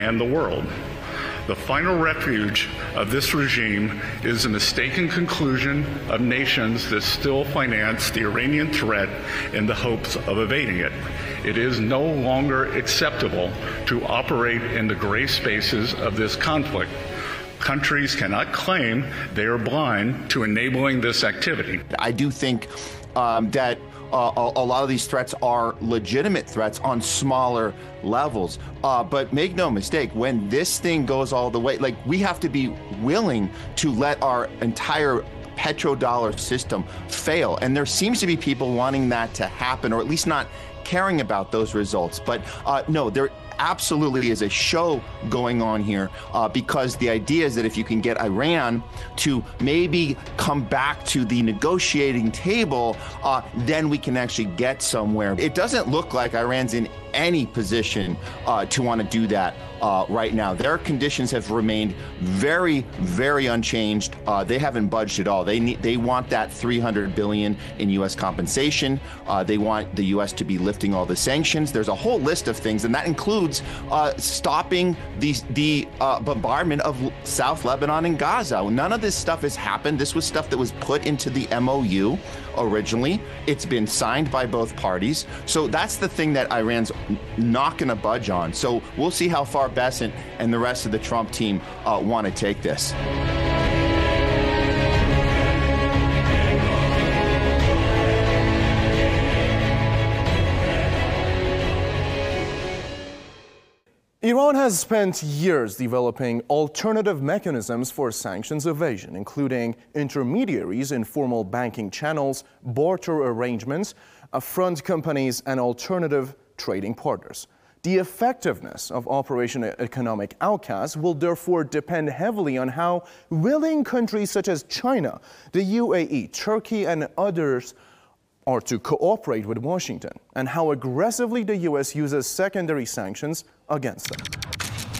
and the world. The final refuge of this regime is the mistaken conclusion of nations that still finance the Iranian threat in the hopes of evading it. It is no longer acceptable to operate in the gray spaces of this conflict. Countries cannot claim they are blind to enabling this activity. I do think that a lot of these threats are legitimate threats on smaller levels. But make no mistake, when this thing goes all the way, like, we have to be willing to let our entire petrodollar system fail. And there seems to be people wanting that to happen, or at least not caring about those results. But no, there absolutely is a show going on here, because the idea is that if you can get Iran to maybe come back to the negotiating table, then we can actually get somewhere. It doesn't look like Iran's in any position to want to do that right now. Their conditions have remained very, very unchanged. They haven't budged at all. They want that $300 billion in U.S. compensation. They want the U.S. to be lifting all the sanctions. There's a whole list of things, and that includes stopping the bombardment of South Lebanon and Gaza. None of this stuff has happened. This was stuff that was put into the MOU originally. It's been signed by both parties. So that's the thing that Iran's not going to budge on. So we'll see how far Bessent and the rest of the Trump team want to take this. Iran has spent years developing alternative mechanisms for sanctions evasion, including intermediaries, informal banking channels, barter arrangements, front companies, and alternative trading partners. The effectiveness of Operation Economic Outcast will therefore depend heavily on how willing countries such as China, the UAE, Turkey, and others are to cooperate with Washington, and how aggressively the U.S. uses secondary sanctions against them.